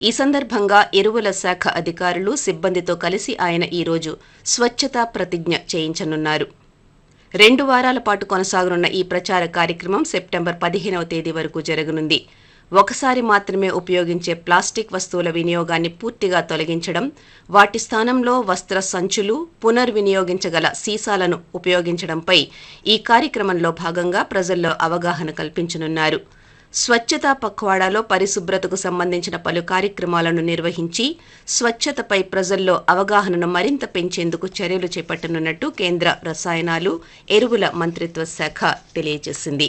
ఈ సందర్భంగా ఎరువుల శాఖ అధికారులు సిబ్బందితో కలిసి ఆయన ఈరోజు స్వచ్ఛతా ప్రతిజ్ఞ చేయించనున్నారు. 2 వారాల పాటు కొనసాగనున్న ఈ ప్రచార కార్యక్రమం సెప్టెంబర్ 15వ తేదీ వరకు జరగనుంది. ఒకసారి మాత్రమే ఉపయోగించే ప్లాస్టిక్ వస్తువుల వినియోగాన్ని పూర్తిగా తొలగించడం, వాటి స్థానంలో వస్త్ర సంచులు, పునర్వినియోగించగల సీసాలను ఉపయోగించడంపై ఈ కార్యక్రమంలో భాగంగా ప్రజల్లో అవగాహన కల్పించనున్నారు. స్వచ్ఛతా పఖ్వాడాలో పరిశుభ్రతకు సంబంధించిన పలు కార్యక్రమాలను నిర్వహించి స్వచ్ఛతపై ప్రజల్లో అవగాహనను మరింత పెంచేందుకు చర్యలు చేపట్టనున్నట్టు కేంద్ర రసాయనాలు, ఎరువుల మంత్రిత్వ శాఖ తెలియజేసింది.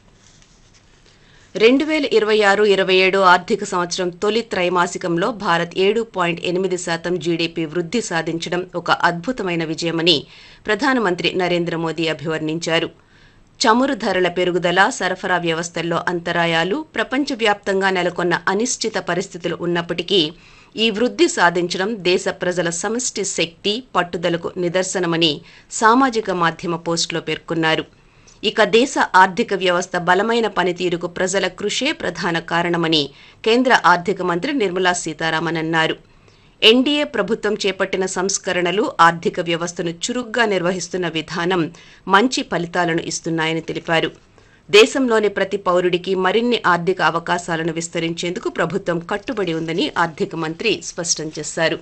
2026-27 ఆర్థిక సంవత్సరం తొలి త్రైమాసికంలో భారత్ 7.8% జీడీపీ వృద్ధి సాధించడం ఒక అద్భుతమైన విజయమని ప్రధానమంత్రి నరేంద్ర మోదీ అభివర్ణించారు. చమురు ధరల పెరుగుదల, సరఫరా వ్యవస్థల్లో అంతరాయాలు, ప్రపంచవ్యాప్తంగా నెలకొన్న అనిశ్చిత పరిస్థితులు ఉన్నప్పటికీ ఈ వృద్ధి సాధించడం దేశ ప్రజల సమష్టి శక్తి, పట్టుదలకు నిదర్శనమని సామాజిక మాధ్యమ పోస్టులో పేర్కొన్నారు. ఇక దేశ ఆర్థిక వ్యవస్థ బలమైన పనితీరుకు ప్రజల కృషే ప్రధాన కారణమని కేంద్ర ఆర్థిక మంత్రి నిర్మలా సీతారామన్ అన్నారు. ఎన్డీఏ ప్రభుత్వం చేపట్టిన సంస్కరణలు ఆర్థిక వ్యవస్థను చురుగ్గా నిర్వహిస్తున్న విధానం మంచి ఫలితాలను ఇస్తున్నాయని తెలిపారు. దేశంలోని ప్రతి పౌరుడికి మరిన్ని ఆర్థిక అవకాశాలను విస్తరించేందుకు ప్రభుత్వం కట్టుబడి ఉందని ఆర్థిక మంత్రి స్పష్టం చేశారు.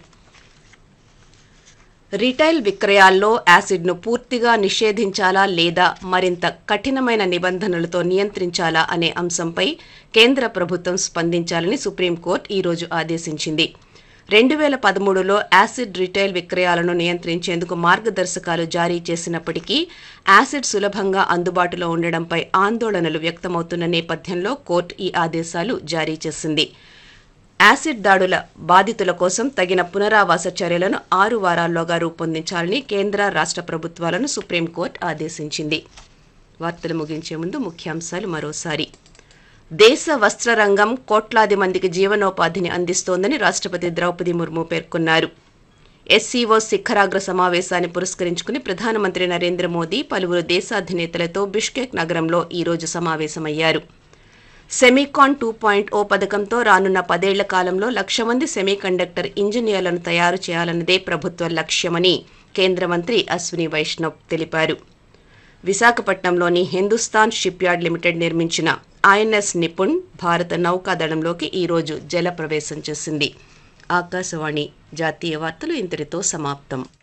రిటైల్ విక్రయాల్లో యాసిడ్ను పూర్తిగా నిషేధించాలా లేదా మరింత కఠినమైన నిబంధనలతో నియంత్రించాలా అనే అంశంపై కేంద్ర ప్రభుత్వం స్పందించాలని సుప్రీంకోర్టు ఈరోజు ఆదేశించింది. 2013లో యాసిడ్ రిటైల్ విక్రయాలను నియంత్రించేందుకు మార్గదర్శకాలు జారీ చేసినప్పటికీ యాసిడ్ సులభంగా అందుబాటులో ఉండడంపై ఆందోళనలు వ్యక్తమవుతున్న నేపథ్యంలో కోర్టు ఈ ఆదేశాలు జారీ చేసింది. యాసిడ్ దాడుల బాధితుల కోసం తగిన పునరావాస చర్యలను 6 వారాల్లోగా రూపొందించాలని కేంద్ర, రాష్ట్ర ప్రభుత్వాలను సుప్రీంకోర్టు ఆదేశించింది. వార్తలు ముగించే ముందు ముఖ్యాంశాలు మరోసారి. దేశ వస్త్ర రంగం కోట్లాది మందికి జీవనోపాధిని అందిస్తోందని రాష్ట్రపతి ద్రౌపది ముర్ము పేర్కొన్నారు. ఎస్సీఓ శిఖరాగ్ర సమావేశాన్ని పురస్కరించుకుని ప్రధానమంత్రి నరేంద్ర మోదీ పలువురు దేశాధినేతలతో బిష్కెక్ నగరంలో ఈరోజు సమావేశమయ్యారు. సెమీకాన్ 2.0 పథకంతో రానున్న 10 ఏళ్ల కాలంలో 1,00,000 మంది సెమీకండక్టర్ ఇంజనీర్లను తయారు చేయాలన్నదే ప్రభుత్వ లక్ష్యమని కేంద్ర మంత్రి అశ్విని వైష్ణవ్ తెలిపారు. విశాఖపట్నంలోని హిందుస్థాన్ షిప్యార్డ్ లిమిటెడ్ నిర్మించిన ఐఎన్ఎస్ నిపుణ్ భారత నౌకాదళంలోకి ఈరోజు జల ప్రవేశం చేసింది. ఆకాశవాణి జాతీయ వార్తలు ఇంతటితో సమాప్తం.